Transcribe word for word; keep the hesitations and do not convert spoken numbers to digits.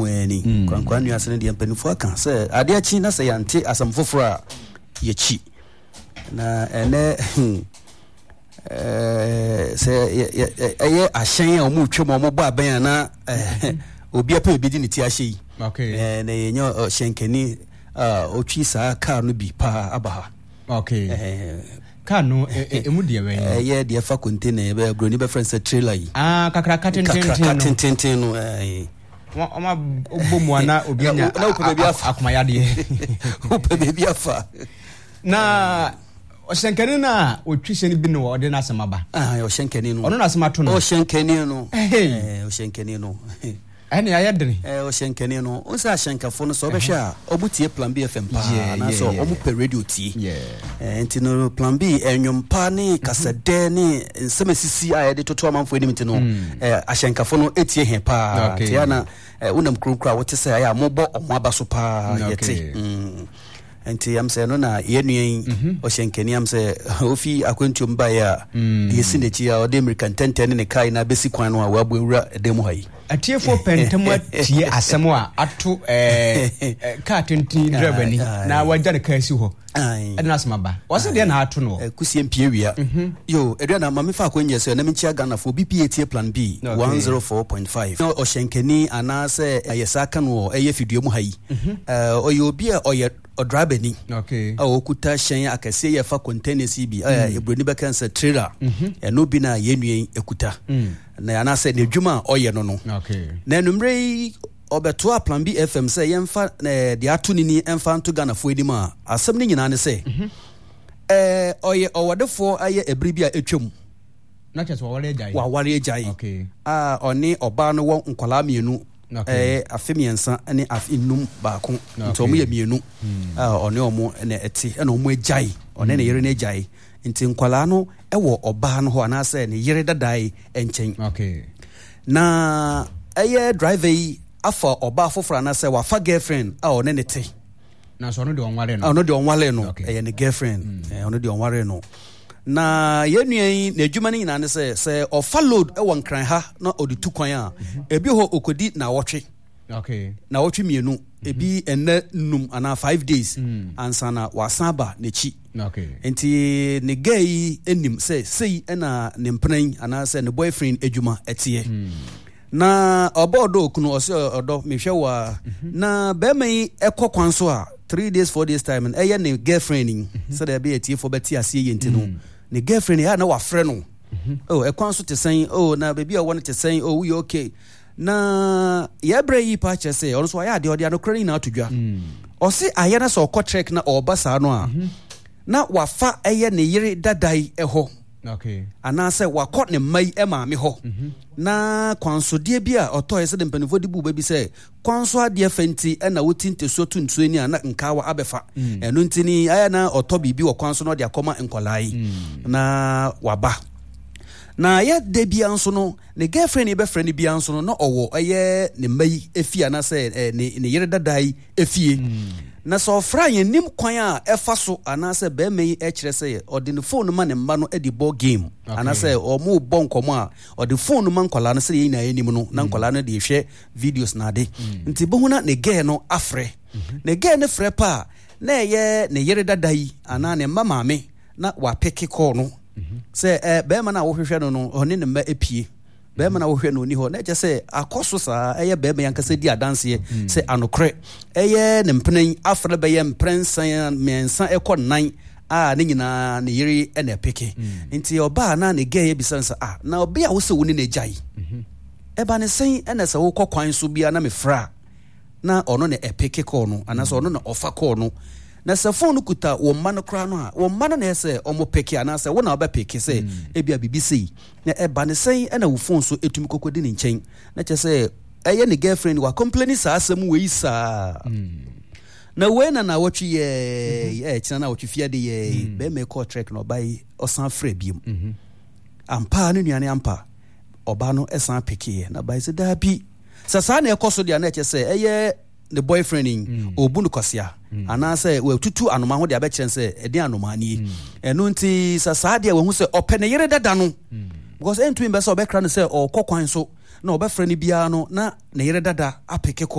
mwani kwa kwa nyu asene de mpanifo aka say ade achi na say yante asam foforo ye chi na ene eh say eh ahyen a omu twem omo bo aban na obi apa ebidi ne ti ahye yi okay eh na yenyo shenkeni ah otwi sa car no bi pa abaha okay eh car no emu de we eh ye de fa container be groni be friend say trailer yi ah kakra katenten katenten no eh Oma obomu ana obianya na upe bebi afa akoma yade upe bebi afa na oshenkeni na otwihye bi no ode na asemaba ah oshenkeni no ono na asemato no oshenkeni no eh oshenkeni no ene ayedene eh oshenkeni no onsa ashenkafo no so obehwe a obutie plan B F M pa na so omu pe radio tie eh ntino plan B enwompa ne kasede ne nsemesisi ayede toto amanfo enim ntino eh ashenkafo no etie he pa tiana unam kronkra wote say aya mobo omo abaso pa yete mm enti am say no na yenuen oshenkeni am say ofi akwantum ba ya yesi nechi a ode American ten ne kai na besi kwan no a wabo ewura edem hayi atiefo pentemu atie asemo a ato eh ka twenty driver ni na waja de kasi ho edna asmaba wase de na ato no kusie mpie wia yo edua na mama fa akwenye so na minchi Ghana for B P A T plan B one oh four point five no oshenkeni anase ayesaka no eye fidua mu hayi eh oye obi a oye driver ni okay a okuta hyen akase ye fa container C B eh ebroni be kan say trailer e no bi na yenuen ekuta na yana say ne dwuma oye no no okay na numre obeto a plan B F M say yemfa de atunini emfa nto Ghana fo edima asem ni nyina ne say eh oye owodefo aye ebribi a etwam na chese wawale ejai wawale ejai okay ah oni oba no wo nkwala mienu eh afemiensa ne afinum baako nto mo ye mienu ah oni omo ne eti na omo ejai oni ne yere ne ejai nti nkwala no ewo oba no ho anase ne yere dadai enchen okay na eye driver afa oba foforo anase wafa girlfriend a one ne te na so no de onware no ono de onware no eye ne girlfriend eh ono de onware no na yenuan na adwuma ni na se se ofa load e won kran ha na odi tukwan a ebi ho okodi na wotwe okay na wotwe mienu ebi enne num ana five days ansana wasaba nechi okay enti ne gay enim se sei na ne mpran ana se ne boyfriend adwuma etie na obodo okunu ose odo mehwe wa na be mai ekokwan so a three days four days time and eye ne girlfriend so there be atie for beti ase yenti no ne girlfriend ya na wa frɛ no oh ekwan so te sen oh na baby a won te sen oh we okay na ya bre yi pa che say ono so ya de ode anokra na atodwa o se aye na so ko trek na oba sa no a na wafa eye ne yere dadai eho okay ana se wakọ ne mai e ma me ho na kwanso de bia otoye se de mpanifo de bu ba bi se kwanso ade fenti e na wotinte so tuntu ani ana nkawa abefa eno ntini aya na oto bibi wo kwanso no de akoma nkolai na waba na ya de bia nso no ne girlfriend e be friend bia nso no na owo eye ne mai efia na se ne ne yere dadai efie na so fra yenim kwan a efa so anase be mai e kire se odi ne phone ma ne mba no edi ball game anase omo bo nkomo a odi phone ma nkola no se yin na yenim no na nkola no de hwe videos na de nti bo huna ne girl no afre ne girl ne frɛ pa na ye ne yere dadai ana ne mma maame na wa peke call no se eh be ma na wo hwehwe no no oni ne mma epie be ma na wo hwehwe no ni ho na je se akoso sa eye be ma yankasa di adanse se anokre eye ne mpenen afre be ye mprensan mensa ekọ nan a ne nyina ne yiri e na peke nti oba na ne ge ye bisansa ah na obi a wo se wo ni na jai e ba ne sen e na se wo kokwan so bia na me fra na ono ne epeke call no anaso ono na ofa call no na se phone kuta wo mma no kra no a wo mma no na se omo peke ana se wo na oba peke se e bia bibisi na e ba ne sen e na wo phone so etumi kokodi ne nchen na che se eye ne girlfriend wa complain sa asem we isa na we na na wotwe ye ye china na wotwe fiade ye be me call track no bai osan frɛ biem ampa ne nuane ampa oba no esan peke na bai se da bi sasa na ekoso dia na che se eye the boyfriend in obunu kwasia ana say we tutu anoma ho de abekyen say ede anoma ani eno nti sasa de we hu say opene yere dada no because entu imbe say obekra no say okokwan so na obefra ni bia no na ne yere dada apeke